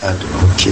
Okay.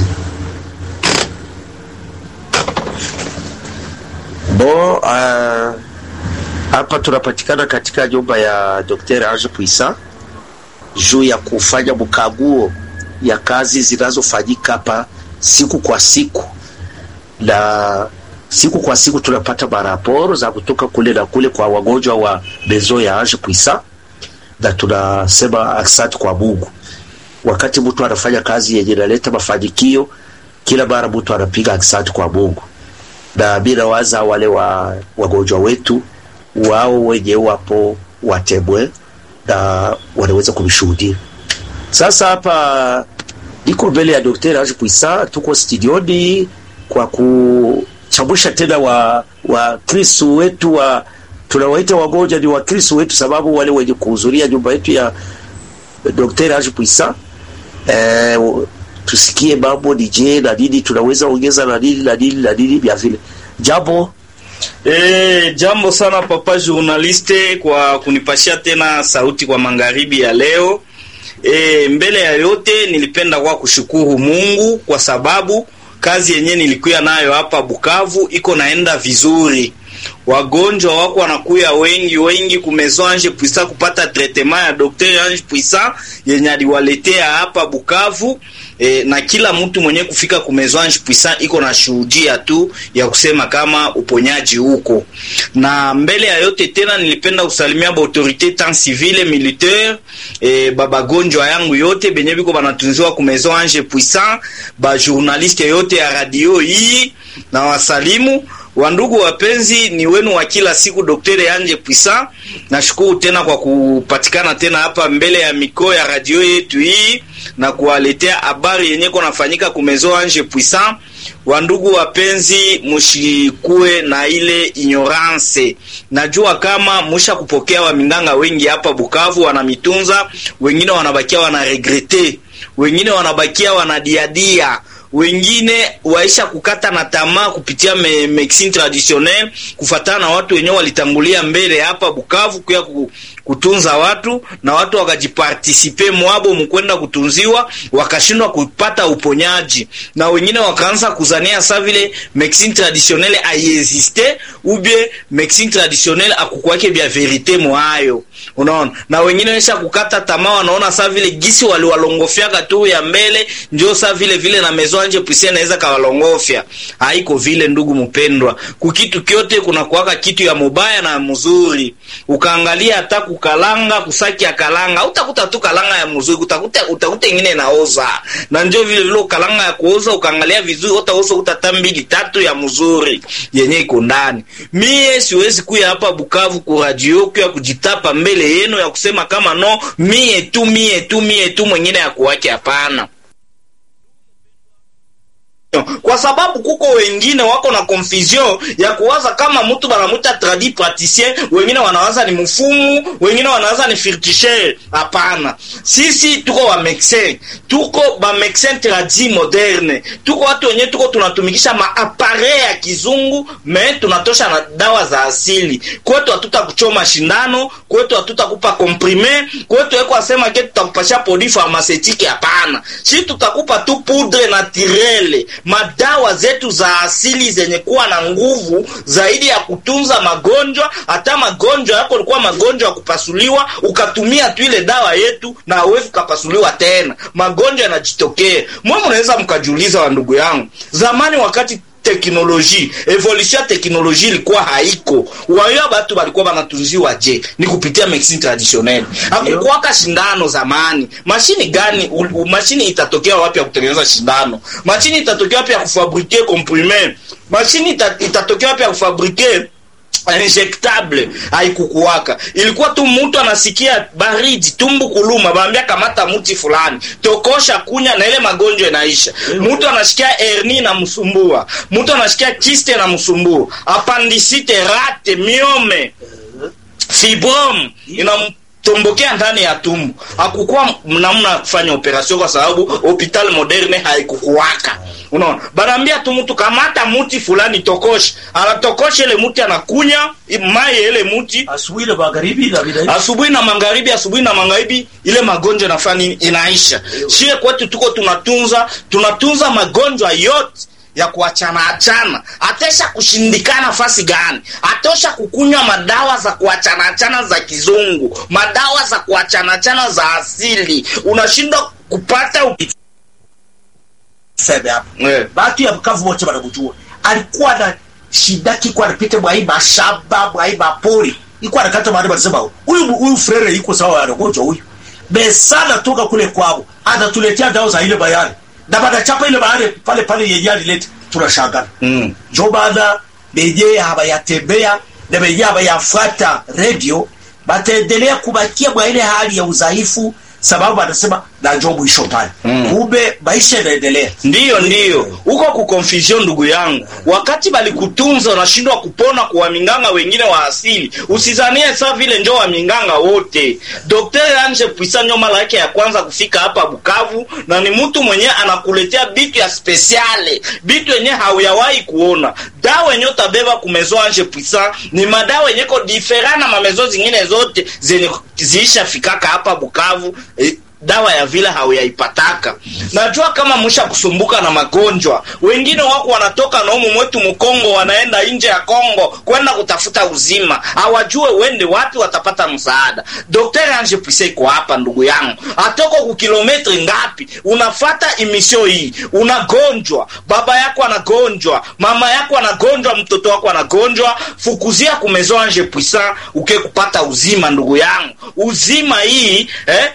Bon, hapa tunapatikana katika nyumba ya Dr. Ange Puissant juu ya kufanya mkaguo ya kazi zinazofanyika hapa siku kwa siku, na siku kwa siku tunapata maraporo za kutoka kule na kule kwa wagonjwa wa Maison ya Ange Puissant, na tunasema asante kwa Mungu. Wakati mtu anafanya kazi yenye inaleta mafanikio, kila mara mtu anapiga asante kwa Mungu. Na bila waza wale wagonjwa wetu wao wenye wapo watemwe na wanaweza kumishuhudia. Sasa hapa iko mbele ya Dr. Ange Puissant, tuko studioni kwa kuchambusha tena wa Kristo wetu tunawaita wagonjwa ni wa Kristo wetu, sababu wale wenye kuhudhuria nyumba yetu ya Dr. Ange Puissant tusikie mambo ni je na nini tunaweza ongeza na nini vya vile. Jambo sana papa journaliste kwa kunipashia tena sauti kwa magharibi ya leo. Mbele ya yote nilipenda kwa kushukuru Mungu kwa sababu kazi yenyewe nilikuwa nayo hapa Bukavu iko naenda vizuri. Wagonjwa wako wanakuya wengi ku Maison Ange Puissant kupata treatment ya Dr. Ange Puissant yenye aliwaletea hapa Bukavu. Na kila mtu mwenye kufika ku Maison Ange Puissant iko na shuhudia tu ya kusema kama uponyaji huko. Na mbele ya yote tena nilipenda kusalimia ba autorité tant civile militaire, baba gonjwa yangu yote benye biko banatunziwa ku Maison Ange Puissant, ba journaliste yote ya radio hii na wasalimu. Wandugu wapenzi, ni wenu wa kila siku Dr. Ange Puissant. Nashukuru tena kwa kupatikana tena hapa mbele ya mikoa ya radio yetu hii na kuwaletea habari yenye kunafanyika ku Maison Ange Puissant. Wandugu wapenzi, mushikue na ile ignorance. Najua kama musha kupokea wamindanga wengi hapa Bukavu wanamitunza, wengine wanabakia wanaregrete, wengine wanabakia wanadiadia, wengine waisha kukata na tamaa kupitia medicine traditionnelle kufatana na watu wenyewe walitangulia mbele hapa Bukavu kwa kutunza watu, na watu wakajiparticipe mwabo mkwenda kutunziwa wakashindwa kupata uponyaji, na wengine wakaanza kuzania sa vile medicine traditionnelle aiexiste ou bien medicine traditionnelle akukwake bia verite mwayo, unaona. Na wengine waisha kukata tamaa, wanaona sa vile gisi waliwalongofiaka tu ya mbele ndio sa vile na Maison Ange Puissant naweza kawalongofia. Haiko vile ndugu mpendwa. Kukitu kyote kuna kuwaka kitu ya mubaya na mzuri. Ukaangalia hata kukalanga kusaki ya kalanga, utakuta tu kalanga ya mzuri, utakuta ingine naoza. Na ndio vile kalanga ya kuoza ukaangalia vizuri utaoza utatambili tatu ya mzuri yenye iko ndani. Mie siwezi kuja hapa Bukavu ku radio kwa kujitapa mbele yenu ya kusema kama no mie tu mwingine ya kuwake, hapana. Kwa sababu kuko wengine wako na confusion ya kuwaza kama mtu banamuta tradi praticien, wengine wanawaza ni mfumu, wengine wanawaza ni firticher. Hapana, sisi tuko wa médecin, tuko ba médecin tradi moderne, tuko watu wenyewe tuko tunatumikisha maappareil ya kizungu, tunatosha na dawa za asili. Kwetu hatutakuchoma shindano, kwetu hatutakupa comprime, kwetu eko asema ke tutakupasha produit pharmaceutique. Hapana, sisi tutakupa tu poudre naturelle, madawa zetu za asili zenye kuwa na nguvu zaidi ya kutunza magonjwa. Hata magonjwa yako ilikuwa magonjwa ya kupasuliwa, ukatumia tu ile dawa yetu na hauwezi kupasuliwa tena, magonjwa yanajitokea. Mwe mnaweza mkajiuliza wa ndugu yangu, zamani wakati teknolojia, evolution teknolojia ilikuwa haiko, wao watu walikuwa wanatunziwa je? Ni kupitia medicine traditionnelle. Hakukuwa shindano zamani. Mashini gani? Mashini itatokea wapi ya kutengeneza shindano? Mashini itatokea wapi ya kufabrike comprimé? Mashini itatokea wapi ya kufabrike injectable? Haikukuwaka. Ilikuwa tu mtu anasikia baridi, tumbu kuluma, baambia kamata mti fulani, tokosha kunya na ile magonjwa inaisha. Mtu anasikia hernie na msumbua, mtu anasikia kyste na msumbua, appendicite, rate, myome, fibrome tombokea ndani ya tumbo. Hakukuwa namna kufanya operation kwa sababu hospital moderne haikukuwaka. Unaona? Barambia tu mtu kamata muti fulani tokoshe. Anatokosha ile muti anakunya mai ile muti asubuhi na magharibi na bila. Asubuhi na magharibi ile magonjwa nafani inaisha. Shie kwetu tuko tunatunza magonjwa yote ya kuachana. Atesha kushindikana fasi gani? Atosha kukunywa madawa za kuachana za kizungu, madawa za kuachana za asili. Unashindwa kupata sebe hapo. Batu ya Bukavu wote wanakujua. Alikuwa na shida kiko anapita mwa hii mashamba, mwa hii mapori. Iko anakata mahali wanasema huyu frere yuko sawa anagonjwa huyu. Besana toka kule kwao. Anatuletea dawa za ile bayani. Na baada chapa ile bahari pale yenye alileta tunashangana. Jobana beje habayatembea na beje habayafuata radio bataendelea kubakia kwa ile hali ya udhaifu sababu anasema na njoo mwisho pale. Kumbe maisha yanaendelea. Ndio. Huko ku confusion ndugu yangu. Wakati bali kutunza unashindwa kupona kwa minganga wengine wa asili. Usizanie sawa vile njoo wa minganga wote. Dr. Ange Puissant nyoma lake ya kwanza kufika hapa Bukavu na ni mtu mwenye anakuletea bitu ya speciale. Bitu yenye hauyawahi kuona. Dawa yenye utabeba kumezo Ange Puissant ni madawa yenye ko different na mamezo zingine zote zenye ziisha fikaka hapa Bukavu. Dawa ya vile hauyaipataka. Najua kama mwisha kusumbuka na magonjwa. Wengine wako wanatoka na humu mwetu Mkongo wanaenda nje ya Kongo kwenda kutafuta uzima. Hawajue wende wapi watapata msaada. Dr. Ange Puissant kwa hapa ndugu yangu. Atoko ku kilometri ngapi? Unafata emission hii. Unagonjwa. Baba yako anagonjwa. Mama yako anagonjwa. Mtoto wako anagonjwa. Fukuzia ku Maison Ange Puissant uke kupata uzima ndugu yangu. Uzima hii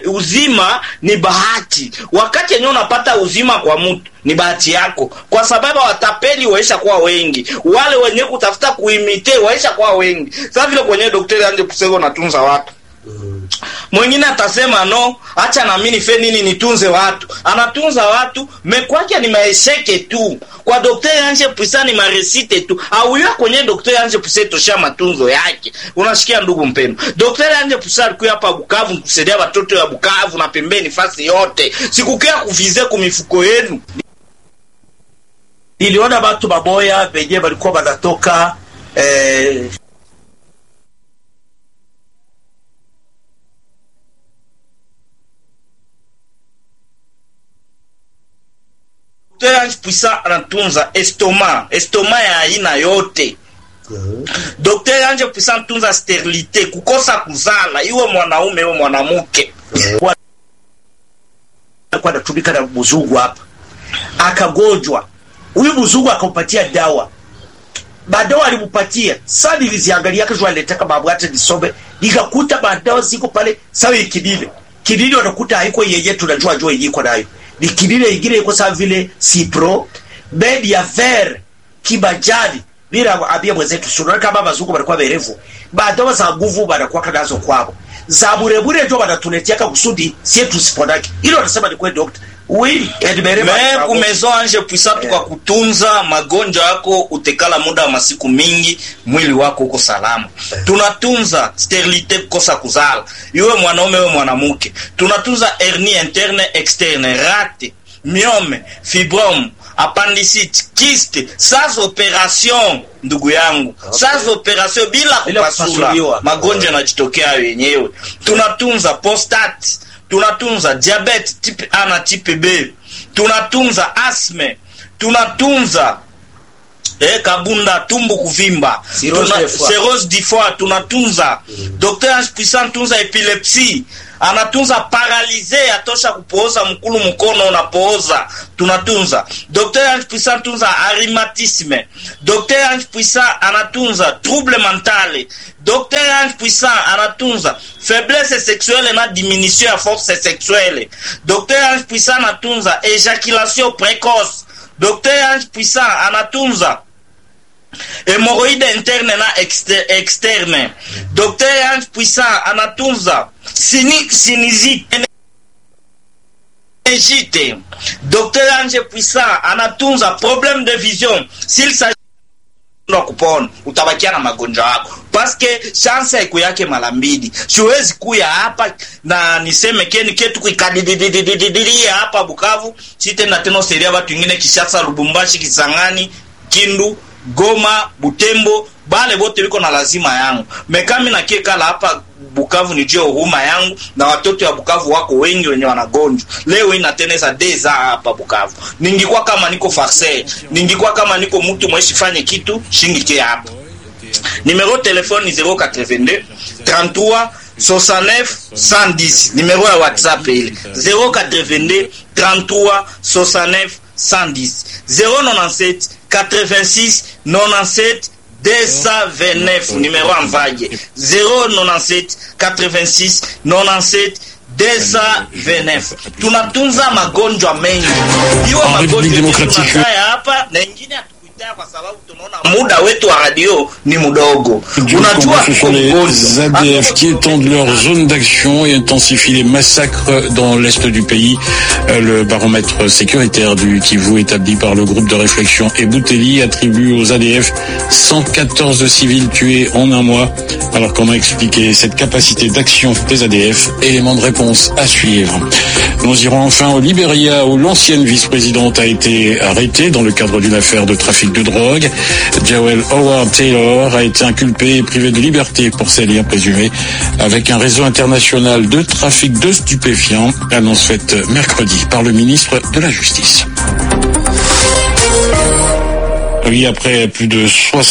uzima ni bahati. Wakati yenyewe unapata uzima kwa mtu ni bahati yako, kwa sababu watapeli waisha kuwa wengi, wale wenye kutafuta kuimite waisha kuwa wengi. Sasa vile kwenye Dr. Ange Puissant anatunza watu. Mwingine atasema no, acha na mimi nife nini nitunze watu. Anatunza watu, mekwake ni maesheke tu. Kwa Dr. Ange Puissant ni maresite tu. Au yeye kwenye Dr. Ange Puissant tosha matunzo yake. Unashikia ndugu mpendo. Dr. Ange Puissant alikuwa hapa Bukavu kusaidia watoto wa Bukavu na pembeni fasi yote. Sikukea kuvize kumifuko yenu. Niliona watu maboya benye walikuwa wanatoka Dr. Ange Puissant anatunza estoma ya aina yote. Dr. Ange Puissant anatunza sterilite, kukosa kuzala, iwe mwanaume iwe mwanamke. Alikuwa anatumika na mzungu hapa. Akagonjwa. Huyu mzungu akampatia dawa. Madawa alimpatia. Sasa niliziangalia kesho aletaka mabwate nisome. Nikakuta madawa ziko pale sawa ikidile. Kidile wanakuta haiko yenyewe tunajua iko nayo. Ni kidile ingine iko sawa vile Cipro, Media Ver, Kibajani. Bila abia mwenzetu sura kama bazungu walikuwa berevu. Madawa za nguvu wanakuwa kanazo kwao. Za burebure ndio wanatuletea kusudi sie tusiponaki. Hilo wanasema ni kweli doctor. Oui, ku Maison Ange Puissant kwa kutunza magonjwa yako utekala muda wa masiku mingi, mwili wako uko salama. Tunatunza sterilite, kukosa kuzala, iwe mwanaume iwe mwanamke. Tunatunza hernie interne externe, rate, myome, fibrome, appendicite, kyste, sans opération ndugu yangu. Sans opération bila kupasula. Magonjwa yanajitokea yenyewe. Tunatunza prostate, tunatunza diabete type A na type B, tunatunza asthme, tunatunza kabunda, tumbo kuvimba, cirrhose du foie, tunatunza. Dr. Ange Puissant tunza epilepsie, anatunza paralysé, atosha kupooza mkulu mkono unapooza, tunatunza. Dr. Ange Puissant tunza rhumatisme. Dr. Ange Puissant anatunza trouble mentale. Dr. Ange Puissant anatunza faiblesse sexuelle na diminution ya force sexuelle. Dr. Ange Puissant anatunza éjaculation précoce. Dr. Ange Puissant anatunza hémorroïde interne na externe. Dr. Ange Puissant anatunza sinusite. Dr. Ange Puissant anatunza problème de vision. S'il s'agit kupona utabakia na magonjwa yako. paske chance haiko yake mara mbili. Siwezi kuya hapa na niseme ketu kuikadidididididia hapa Bukavu, site na teno seria watu wengine Kishasa, Lubumbashi, Kisangani, Kindu, Goma, Butembo, bale bote biko na lazima yangu. Mekami na kekala hapa Bukavu ni jio huruma yangu, na watoto wa Bukavu wako wengi wenye wanagonjwa. Leo inateneza deza hapa Bukavu. Ningikuwa kama niko farse, ningikuwa kama niko mtu mweshi fanye kitu, shingike hapa. Numero telefone ni 082 33 69 110. Numero ya WhatsApp ile 082 33 69 110. 097 86 97 229. Numéro en vague 097 86 97 229. Tunatunza magonjwa mengi. Hiyo magonjwa tunataya hapa na ingine kwa sababu tunaona muda wetu wa radio ni mdogo. Unajua ce sont les ADF qui étendent leur zone d'action et intensifient les massacres dans l'est du pays. Le baromètre sécuritaire du Kivu établi par le groupe de réflexion Ebouteli attribue aux ADF 114 civils tués en un mois. Alors comment expliquer cette capacité d'action des ADF? Élément de réponse à suivre. Nous irons enfin au Libéria où l'ancienne vice-présidente a été arrêtée dans le cadre d'une affaire de trafic de drogue. Joel Howard Taylor a été inculpé et privé de liberté pour ses liens présumés avec un réseau international de trafic de stupéfiants, annonce faite mercredi par le ministre de la Justice. Oui, après plus de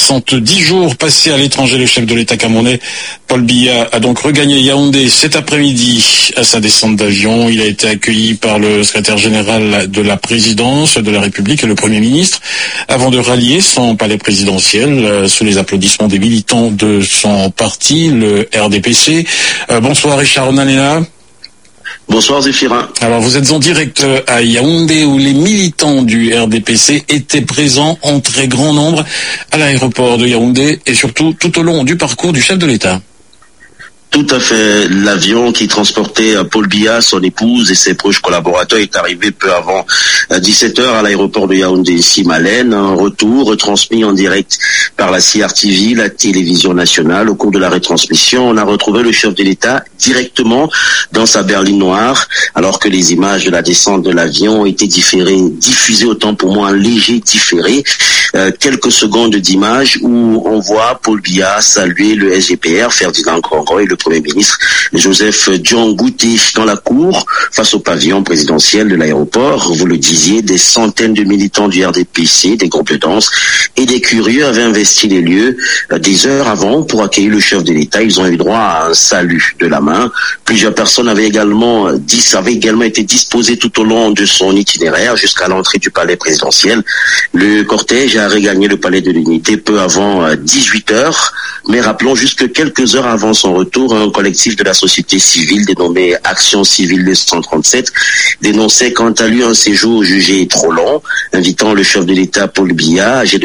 70 jours passés à l'étranger, le chef de l'État camerounais, Paul Biya, a donc regagné Yaoundé cet après-midi. À sa descente d'avion, il a été accueilli par le secrétaire général de la présidence de la République et le Premier ministre, avant de rallier son palais présidentiel sous les applaudissements des militants de son parti, le RDPC. Bonsoir Richard Onanena. Bonsoir Zéphirin. Alors vous êtes en direct à Yaoundé où les militants du RDPC étaient présents en très grand nombre à l'aéroport de Yaoundé et surtout tout au long du parcours du chef de l'État. Tout à fait. L'avion qui transportait Paul Biya, son épouse et ses proches collaborateurs est arrivé peu avant 17h à l'aéroport de Yaoundé-Simalène. Un retour retransmis en direct par la CRTV, la télévision nationale. Au cours de la retransmission, on a retrouvé le chef de l'État directement dans sa berline noire, alors que les images de la descente de l'avion ont été diffusées autant pour moi en léger différé. Quelques secondes d'images où on voit Paul Biya saluer le SGPR, Ferdinand Krongo et le Premier ministre Joseph Diongouté dans la cour face au pavillon présidentiel de l'aéroport. Vous le disiez, des centaines de militants du RDPC, des groupes de danse et des curieux avaient investi les lieux des heures avant pour accueillir le chef de l'État. Ils ont eu droit à un salut de la main. Plusieurs personnes avaient également été disposées tout au long de son itinéraire jusqu'à l'entrée du palais présidentiel. Le cortège a regagné le palais de l'Unité peu avant 18h, mais rappelons juste que quelques heures avant son retour, un collectif de la société civile dénommé Action Civile 237 dénonçait quant à lui un séjour jugé trop long, invitant le chef de l'État Paul Biya, âgé de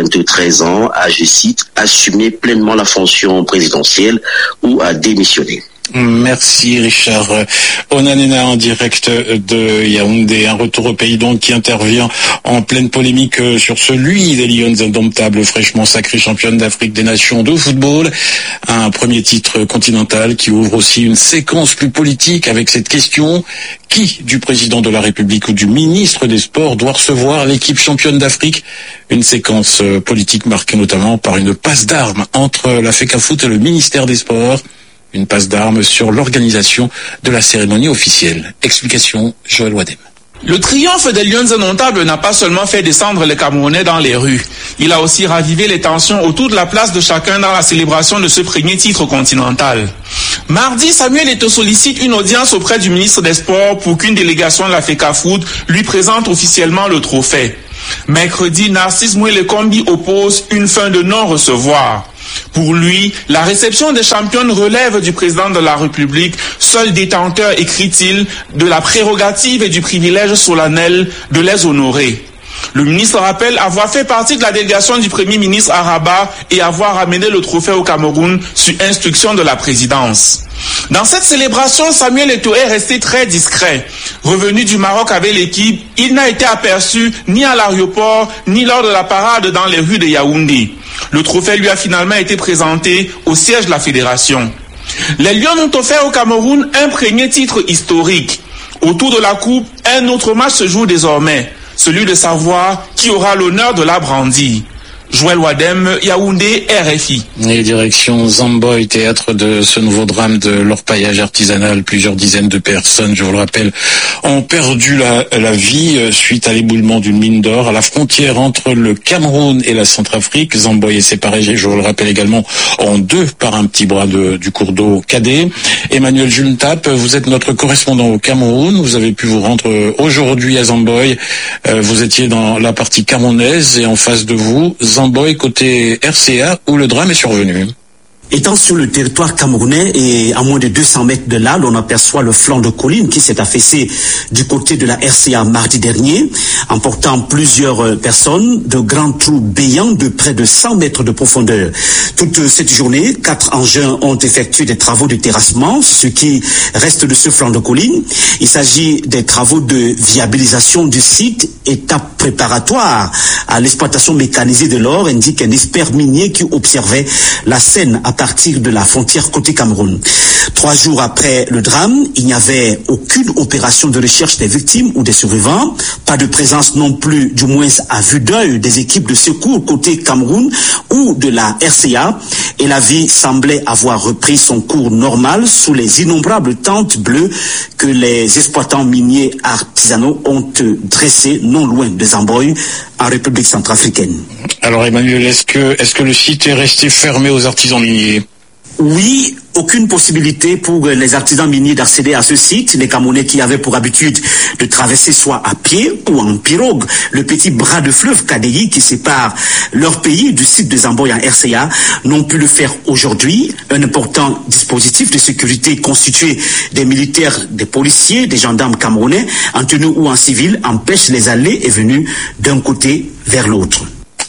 93 ans, à, je cite, assumer pleinement la fonction présidentielle ou à démissionner. Merci Richard Onanena en direct de Yaoundé. Un retour au pays donc qui intervient en pleine polémique sur celui des Lions indomptables, fraîchement sacrée championne d'Afrique des Nations de football. Un premier titre continental qui ouvre aussi une séquence plus politique avec cette question: qui du président de la République ou du ministre des Sports doit recevoir l'équipe championne d'Afrique? Une séquence politique marquée notamment par une passe d'armes entre la FECAFOOT et le ministère des Sports. Une passe d'armes sur l'organisation de la cérémonie officielle. Explication, Joël Wadem. Le triomphe des Lions indomptables n'a pas seulement fait descendre les Camerounais dans les rues, il a aussi ravivé les tensions autour de la place de chacun dans la célébration de ce premier titre continental. Mardi, Samuel Eto'o sollicite une audience auprès du ministre des Sports pour qu'une délégation de la FECAFOOT lui présente officiellement le trophée. Mercredi, Narcisse Mouele-Kombi oppose une fin de non-recevoir. Pour lui, la réception des championnes relève du président de la République, seul détenteur, écrit-il, de la prérogative et du privilège solennel de les honorer. Le ministre rappelle avoir fait partie de la délégation du Premier ministre à Rabat et avoir amené le trophée au Cameroun sur instruction de la présidence. Dans cette célébration, Samuel Eto'o est resté très discret. Revenu du Maroc avec l'équipe, il n'a été aperçu ni à l'aéroport, ni lors de la parade dans les rues de Yaoundé. Le trophée lui a finalement été présenté au siège de la fédération. Les Lions ont offert au Cameroun un premier titre historique. Autour de la coupe, un autre match se joue désormais, celui de savoir qui aura l'honneur de la brandir. Joël Wadem, Yaoundé, RFI. Et direction Zamboy, théâtre de ce nouveau drame de l'orpaillage artisanal. Plusieurs dizaines de personnes, je vous le rappelle, ont perdu la vie suite à l'éboulement d'une mine d'or à la frontière entre le Cameroun et la Centrafrique. Zamboy est séparé, je vous le rappelle également, en deux par un petit bras du cours d'eau cadet. Emmanuel Juntap, vous êtes notre correspondant au Cameroun. Vous avez pu vous rendre aujourd'hui à Zamboy. Vous étiez dans la partie camerounaise et en face de vous, Zamboy côté RCA où le drame est survenu. Étant sur le territoire camerounais et à moins de 200 mètres de là, l'on aperçoit le flanc de colline qui s'est affaissé du côté de la RCA mardi dernier, emportant plusieurs personnes, de grands trous béants de près de 100 mètres de profondeur. Toute cette journée, 4 engins ont effectué des travaux de terrassement, ce qui reste de ce flanc de colline. Il s'agit des travaux de viabilisation du site, étape préparatoire à l'exploitation mécanisée de l'or, indique un expert minier qui observait la scène à partir de la frontière côté Cameroun. 3 jours après le drame, il n'y avait aucune opération de recherche des victimes ou des survivants, pas de présence non plus, du moins à vue d'œil, des équipes de secours côté Cameroun ou de la RCA, et la vie semblait avoir repris son cours normal sous les innombrables tentes bleues que les exploitants miniers artisanaux ont dressées non loin de Zamboy, en République centrafricaine. Alors Emmanuel, est-ce que le site est resté fermé aux artisans miniers ? Oui, aucune possibilité pour les artisans miniers d'accéder à ce site. Les Camerounais qui avaient pour habitude de traverser soit à pied ou en pirogue le petit bras de fleuve Kadéi qui sépare leur pays du site de Zamboy en RCA n'ont pu le faire aujourd'hui. Un important dispositif de sécurité constitué des militaires, des policiers, des gendarmes camerounais en tenue ou en civil empêche les allées et venues d'un côté vers l'autre.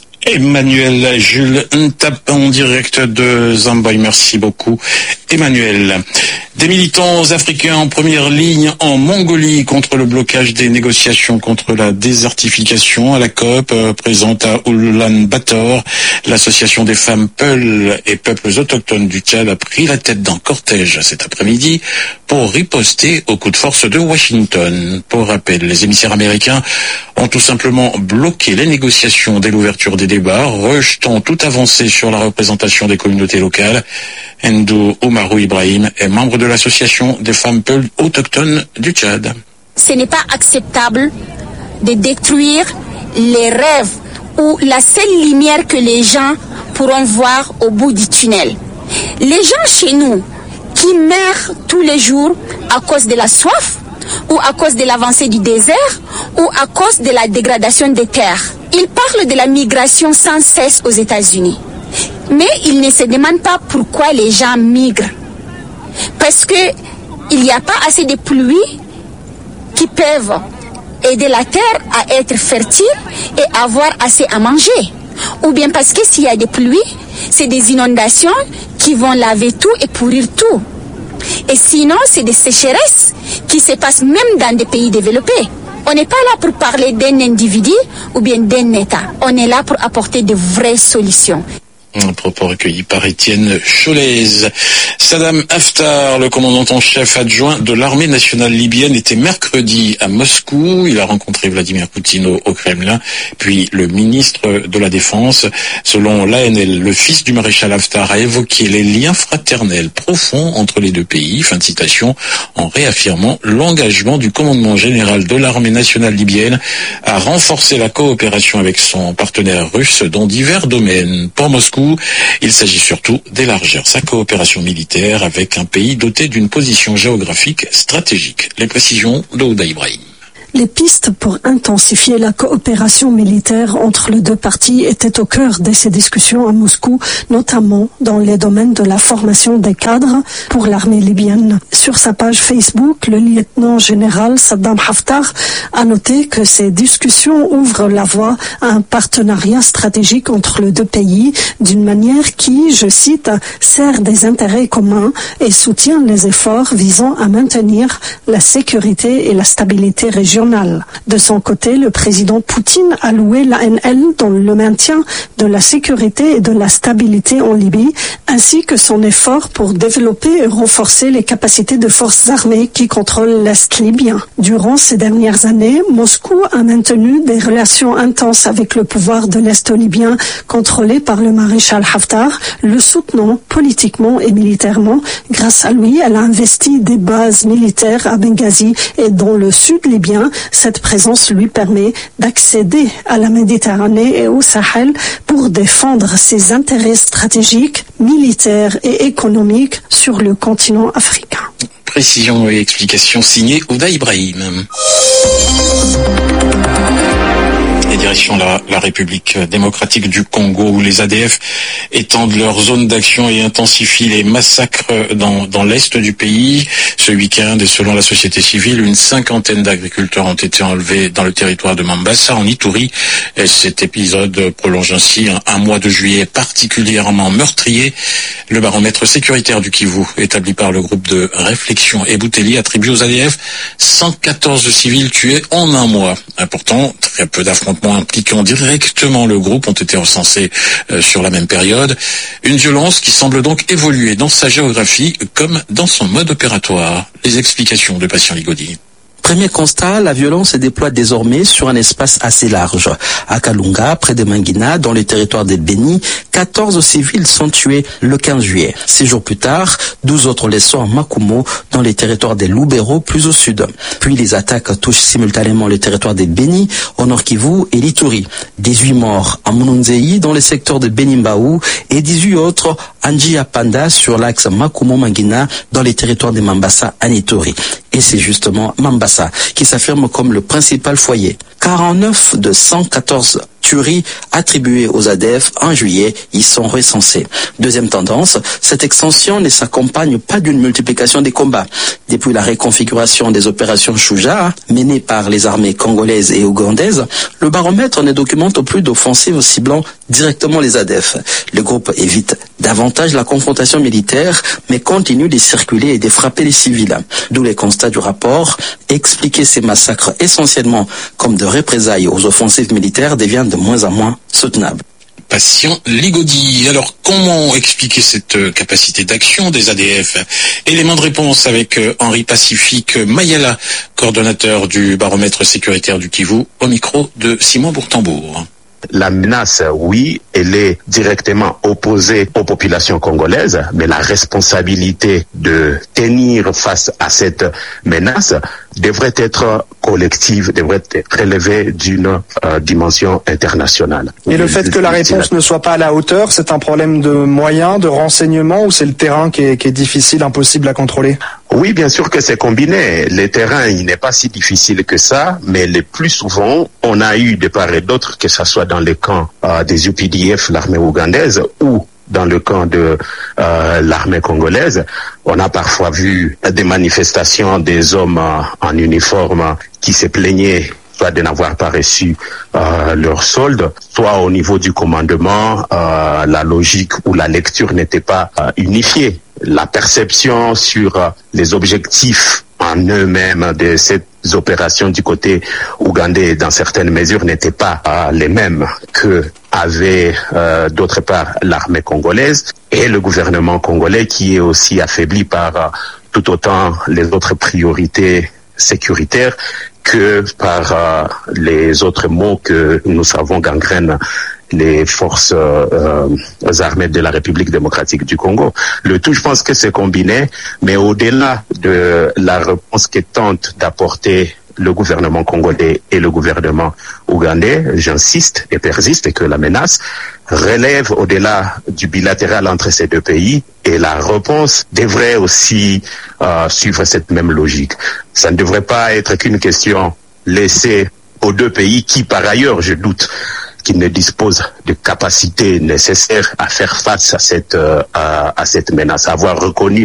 Emmanuel Jules Ntap en direct de Zamboy, merci beaucoup Emmanuel. Des militants africains en première ligne en Mongolie contre le blocage des négociations contre la désertification à la COP présente à Oulan-Bator. L'association des femmes Peul et peuples autochtones du Tchad a pris la tête d'un cortège cet après-midi pour riposter au coup de force de Washington. Pour rappel, les émissaires américains ont tout simplement bloqué les négociations dès l'ouverture des débats, rejetant toute avancée sur la représentation des communautés locales. Ndou Oumarou Ibrahim est membre de l'association des femmes Peul autochtones du Tchad. Ce n'est pas acceptable de détruire les rêves ou la seule lumière que les gens pourront voir au bout du tunnel. Les gens chez nous qui meurent tous les jours à cause de la soif ou à cause de l'avancée du désert ou à cause de la dégradation des terres. Ils parlent de la migration sans cesse aux États-Unis. Mais ils ne se demandent pas pourquoi les gens migrent. Parce qu'il n'y a pas assez de pluie qui peuvent aider la terre à être fertile et avoir assez à manger. Ou bien parce que s'il y a des pluies, c'est des inondations qui vont laver tout et pourrir tout. Et sinon, c'est des sécheresses qui se passent même dans des pays développés. On n'est pas là pour parler d'un individu ou bien d'un État. On est là pour apporter de vraies solutions. Un propos recueilli par Étienne Cholez. Saddam Haftar, le commandant en chef adjoint de l'armée nationale libyenne, était mercredi à Moscou. Il a rencontré Vladimir Poutine au Kremlin, puis le ministre de la Défense. Selon l'ANL, le fils du maréchal Haftar a évoqué les liens fraternels profonds entre les deux pays, fin de citation, en réaffirmant l'engagement du commandement général de l'armée nationale libyenne à renforcer la coopération avec son partenaire russe dans divers domaines. Pour Moscou, il s'agit surtout d'élargir sa coopération militaire avec un pays doté d'une position géographique stratégique. Les précisions de Ouda Ibrahim. Les pistes pour intensifier la coopération militaire entre les deux parties étaient au cœur de ces discussions à Moscou, notamment dans les domaines de la formation des cadres pour l'armée libyenne. Sur sa page Facebook, le lieutenant général Saddam Haftar a noté que ces discussions ouvrent la voie à un partenariat stratégique entre les deux pays d'une manière qui, je cite, sert des intérêts communs et soutient les efforts visant à maintenir la sécurité et la stabilité régionale. De son côté, le président Poutine a loué l'ANL dans le maintien de la sécurité et de la stabilité en Libye, ainsi que son effort pour développer et renforcer les capacités de forces armées qui contrôlent l'Est libyen. Durant ces dernières années, Moscou a maintenu des relations intenses avec le pouvoir de l'Est libyen contrôlé par le maréchal Haftar, le soutenant politiquement et militairement. Grâce à lui, elle a investi des bases militaires à Benghazi et dans le sud libyen. Cette présence lui permet d'accéder à la Méditerranée et au Sahel pour défendre ses intérêts stratégiques, militaires et économiques sur le continent africain. Précision et explication signée Ouda Ibrahim. Et direction la République démocratique du Congo, où les ADF étendent leur zone d'action et intensifient les massacres dans l'est du pays. Ce week-end, et selon la société civile, une 50aine d'agriculteurs ont été enlevés dans le territoire de Mambasa, en Ituri. Et cet épisode prolonge ainsi un mois de juillet particulièrement meurtrier. Le baromètre sécuritaire du Kivu, établi par le groupe de réflexion Ebouteli, attribue aux ADF 114 civils tués en un mois. Pourtant, très peu d'affrontements impliquant directement le groupe ont été recensés sur la même période. Une violence qui semble donc évoluer dans sa géographie comme dans son mode opératoire. Les explications de Patient Ligodi. Premier constat, la violence se déploie désormais sur un espace assez large. À Kalunga, près de Mangina, dans le territoire de Beni, 14 civils sont tués le 15 juillet. 6 jours plus tard, 12 autres les sont à Makumo, dans les territoires des Lubero, plus au sud. Puis les attaques touchent simultanément le territoire de Beni, au Nord Kivu et l'Ituri. 18 morts à Mununzei, dans le secteur de Benimbaou, et 18 autres à Njia-Panda, sur l'axe Makumo-Mangina, dans les territoires de Mambasa à Ituri. Et c'est justement Mambasa qui s'affirme comme le principal foyer. 49 de 114 tueries attribuées aux ADF en juillet y sont recensées. Deuxième tendance, cette extension ne s'accompagne pas d'une multiplication des combats. Depuis la réconfiguration des opérations Shuja, menées par les armées congolaises et ougandaises, le baromètre ne documente plus d'offensives ciblant directement les ADF. Le groupe évite davantage la confrontation militaire, mais continue de circuler et de frapper les civils. D'où les constats du rapport. Expliquer ces massacres essentiellement comme de représailles aux offensives militaires devient de moins en moins soutenable. Patient Ligodi. Alors, comment expliquer cette capacité d'action des ADF? Élément de réponse avec Henri Pacifique Mayala, coordonnateur du baromètre sécuritaire du Kivu, au micro de Simon Bourtambour. La menace, oui, elle est directement opposée aux populations congolaises, mais la responsabilité de tenir face à cette menace devrait être collective, devrait être relevée d'une dimension internationale. Et le fait que la réponse ne soit pas à la hauteur, c'est un problème de moyens, de renseignement, ou c'est le terrain qui est difficile, impossible à contrôler? Oui, bien sûr que c'est combiné. Le terrain, il n'est pas si difficile que ça, mais le plus souvent, on a eu de part et d'autre, que ce soit dans les camps des UPDF, l'armée ougandaise, ou dans le camp de l'armée congolaise, on a parfois vu des manifestations des hommes en uniforme qui se plaignaient soit de n'avoir pas reçu leur solde, soit au niveau du commandement, la logique ou la lecture n'était pas unifiée. La perception sur les objectifs en eux-mêmes de cette opérations du côté ougandais dans certaines mesures n'étaient pas les mêmes que avait d'autre part l'armée congolaise et le gouvernement congolais qui est aussi affaibli par tout autant les autres priorités sécuritaires que par les autres maux que nous savons gangrènent les forces armées de la République démocratique du Congo. Le tout, je pense que c'est combiné, mais au-delà de la réponse que tente d'apporter le gouvernement congolais et le gouvernement ougandais, j'insiste et persiste que la menace relève au-delà du bilatéral entre ces deux pays et la réponse devrait aussi suivre cette même logique. Ça ne devrait pas être qu'une question laisser aux deux pays qui, par ailleurs, je doute, qui ne disposent de capacités nécessaires à faire face à cette menace, avoir reconnu